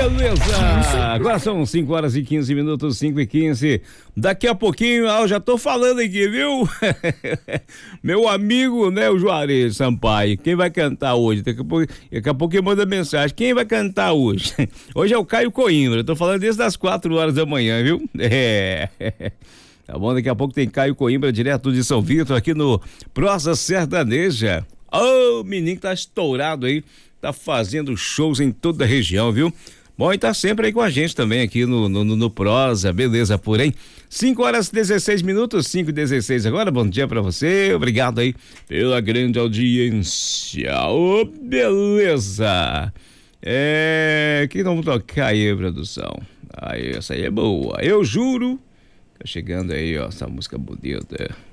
beleza! Agora são 5 horas e 15 minutos, 5 e 15. Daqui a pouquinho, eu já tô falando aqui, viu? Meu amigo, né, o Juarez Sampaio, quem vai cantar hoje? Daqui a pouco ele manda mensagem, quem vai cantar hoje? Hoje é o Caio Coimbra, eu tô falando desde as 4 horas da manhã, viu? Tá bom, daqui a pouco tem Caio Coimbra, direto de São Vitor, aqui no Prosa Sertaneja. Ô, menino que tá estourado aí, tá fazendo shows em toda a região, viu? Bom, e tá sempre aí com a gente também aqui no Prosa, beleza, porém, 5 horas e 16 minutos, 5 e 16 agora, bom dia pra você, obrigado aí pela grande audiência, ô, beleza, que vamos tocar aí, produção? Aí, essa aí é boa, eu juro, tá chegando aí, ó, essa música bonita.